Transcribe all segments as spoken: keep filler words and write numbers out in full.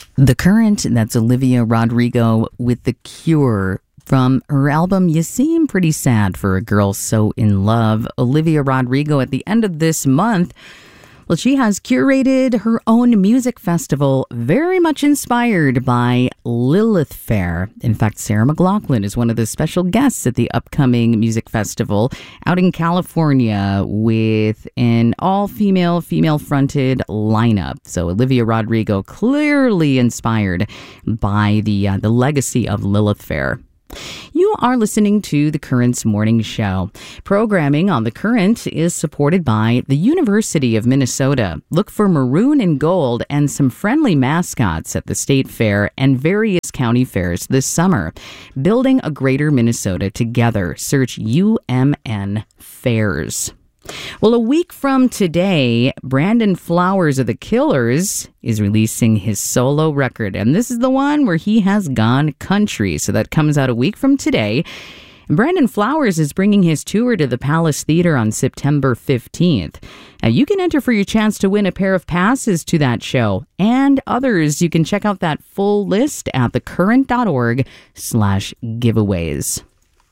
The Current, that's Olivia Rodrigo with The Cure. From her album, You Seem Pretty Sad for a Girl So in Love. Olivia Rodrigo, at the end of this month, well, she has curated her own music festival, very much inspired by Lilith Fair. In fact, Sarah McLachlan is one of the special guests at the upcoming music festival out in California with an all-female, female-fronted lineup. So Olivia Rodrigo clearly inspired by the uh, the legacy of Lilith Fair. You are listening to The Current's Morning Show. Programming on The Current is supported by the University of Minnesota. Look for maroon and gold and some friendly mascots at the State Fair and various county fairs this summer. Building a greater Minnesota together. Search U M N Fairs. Well, a week from today, Brandon Flowers of The Killers is releasing his solo record, and this is the one where he has gone country. So that comes out a week from today. And Brandon Flowers is bringing his tour to the Palace Theater on September fifteenth. Now, you can enter for your chance to win a pair of passes to that show and others. You can check out that full list at thecurrent.org slash giveaways.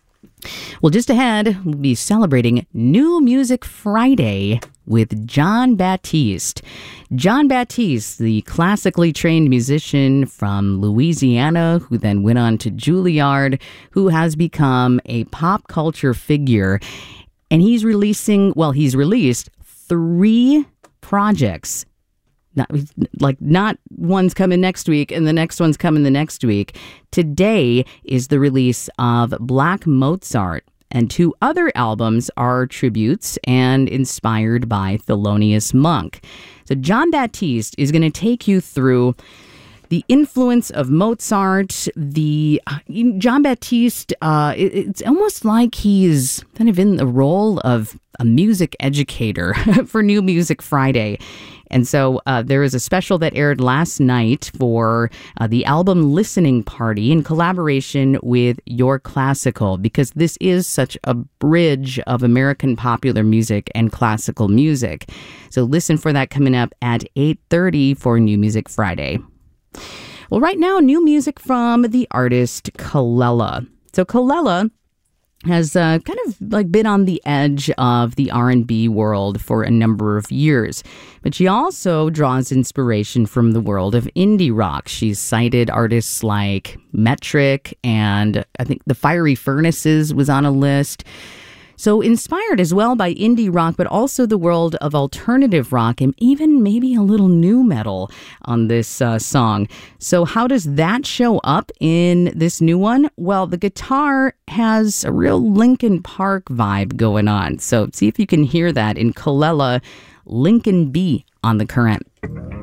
Well, just ahead, we'll be celebrating New Music Friday with Jon Batiste. Jon Batiste, the classically trained musician from Louisiana, who then went on to Juilliard, who has become a pop culture figure. And he's releasing, well, he's released three projects. Not, like not one's coming next week and the next one's coming the next week. Today is the release of Black Mozart, and two other albums are tributes and inspired by Thelonious Monk. So Jon Batiste is going to take you through the influence of Mozart. The uh, Jon Batiste, uh, it, it's almost like he's kind of in the role of a music educator for New Music Friday. And so uh, there is a special that aired last night for uh, the album listening party in collaboration with Your Classical, because this is such a bridge of American popular music and classical music. So listen for that coming up at eight thirty for New Music Friday. Well, right now, new music from the artist Kelela. So Kelela has uh, kind of like been on the edge of the R and B world for a number of years. But she also draws inspiration from the world of indie rock. She's cited artists like Metric, and I think the Fiery Furnaces was on a list. So inspired as well by indie rock, but also the world of alternative rock and even maybe a little nu metal on this uh, song. So how does that show up in this new one? Well, the guitar has a real Linkin Park vibe going on. So see if you can hear that in Kelela, Lincoln B on The Current.